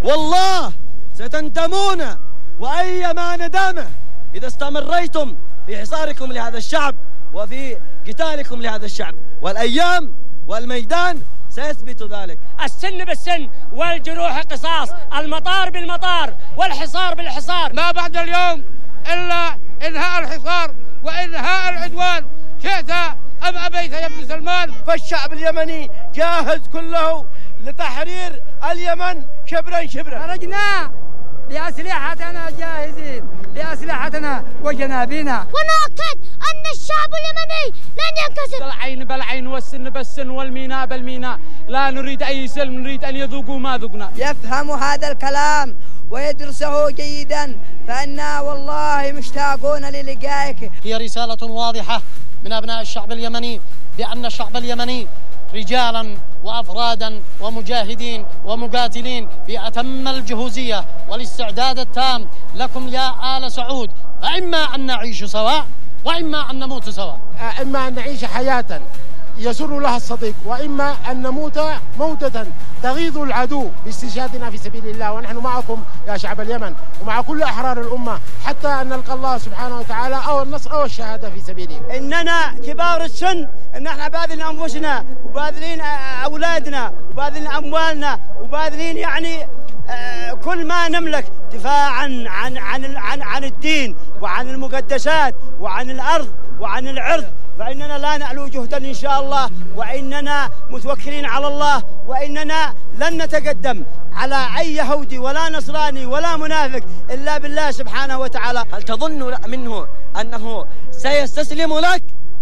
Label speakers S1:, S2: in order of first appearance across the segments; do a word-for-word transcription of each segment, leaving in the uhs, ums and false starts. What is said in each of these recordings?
S1: والله ستندمون وأيما ندامة إذا استمريتم في حصاركم لهذا الشعب وفي قتالكم لهذا الشعب، والأيام والميدان سيثبت ذلك.
S2: السن بالسن والجروح قصاص، المطار بالمطار والحصار بالحصار.
S3: ما بعد اليوم إلا إنهاء الحصار وإنهاء العدوان، شئت أم أبيت يا ابن سلمان.
S4: فالشعب اليمني جاهز كله لتحرير اليمن شبرا شبرا.
S5: خرجنا بأسلحتنا جاهزين، بأسلحتنا وجنابنا،
S6: ونؤكد أن الشعب اليمني لن ينكسر.
S2: العين بالعين والسن بالسن والميناء بالميناء، لا نريد أي سلم، نريد أن يذوقوا ما ذقنا.
S5: يفهم هذا الكلام ويدرسه جيدا، فإنا والله مشتاقون للقائك.
S7: هي رسالة واضحة من أبناء الشعب اليمني بأن الشعب اليمني رجالا وأفرادا ومجاهدين ومقاتلين في أتم الجهوزية والاستعداد التام لكم يا آل سعود، فإما أن نعيش سواء وإما أن نموت سواء.
S3: إما أن نعيش حياة يسر لها الصديق، وإما أن نموت موتة تغيظ العدو باستشهادنا في سبيل الله. ونحن معكم يا شعب اليمن ومع كل أحرار الأمة حتى أن نلقى الله سبحانه وتعالى أو النصر أو الشهادة في سبيله.
S4: إننا كبار السن، إن احنا باذلين أنفسنا وباذلين أولادنا وباذلين أموالنا وباذلين يعني كل ما نملك دفاعا عن عن عن عن الدين وعن المقدسات وعن الأرض وعن العرض، فإننا لا نعلو جهدا إن شاء الله، وإننا متوكلين على الله، وإننا لن نتقدم على أي يهودي ولا نصراني ولا منافق إلا بالله سبحانه وتعالى.
S1: هل تظن منه أنه سيستسلم لك؟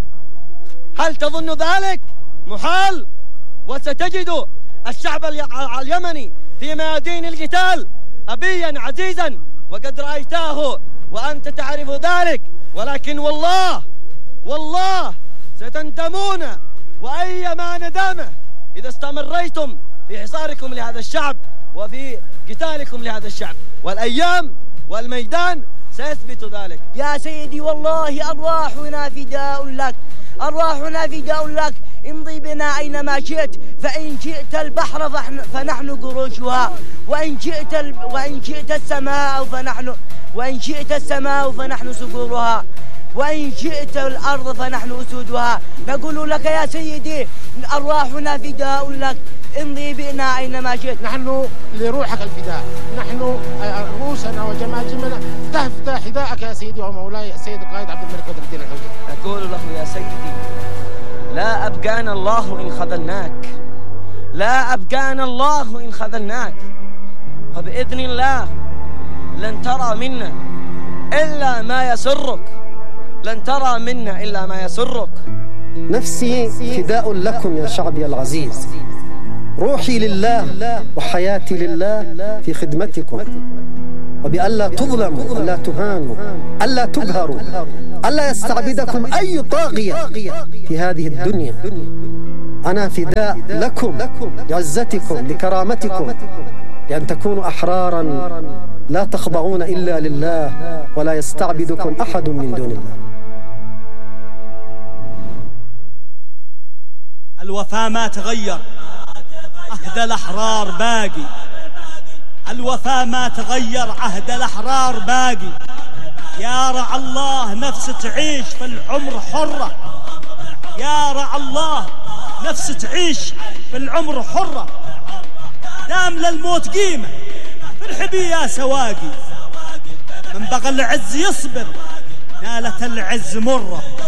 S1: هل تظن ذلك؟ محال. وستجد الشعب اليمني في ميادين القتال أبيا عزيزا، وقد رأيتاه وأنت تعرف ذلك، ولكن والله والله ستندمون وأيما ندامة إذا استمريتم في حصاركم لهذا الشعب وفي قتالكم لهذا الشعب، والأيام والميدان سيثبت ذلك.
S5: يا سيدي والله أرواحنا فداء لك، أرواحنا فداء لك، امضي بنا أينما شئت، فإن شئت البحر فنحن قروشها، وإن شئت ال... وإن شئت السماء فنحن وإن شئت السماء فنحن صقورها، وإن شئت الأرض فنحن أسودها. نقول لك يا سيدي أرواحنا فداء لك، امضي بنا أينما شئت.
S3: نحن لروحك الفداء، نحن رؤوسنا وجماجمنا تحت حذاءك يا سيدي ومولاي السيد القائد عبد الملك بدر الدين الحوثي.
S1: أقول له يا سيدي لا أبقانا الله إن خذلناك، لا أبقانا الله إن خذلناك، وبإذن الله لن ترى منا إلا ما يسرك، لن ترى منا إلا ما يسرك.
S8: نفسي فداء لكم يا شعبي العزيز، روحي لله وحياتي لله في خدمتكم، وبألا تظلموا، ألا تهانوا، ألا تقهروا، ألا يستعبدكم أي طاغية في هذه الدنيا. أنا فداء لكم لعزتكم لكرامتكم، لأن تكونوا أحرارا لا تخضعون إلا لله ولا يستعبدكم أحد من دون الله.
S9: الوفاء ما تغير، عهد الأحرار باقي، الوفاء ما تغير، عهد الأحرار باقي. يا رعى الله نفس تعيش في العمر حرة، يا رعى الله نفس تعيش في العمر حرة، دام للموت قيمة فرحبي يا سواقي، من بغى العز يصبر نالت العز مرة.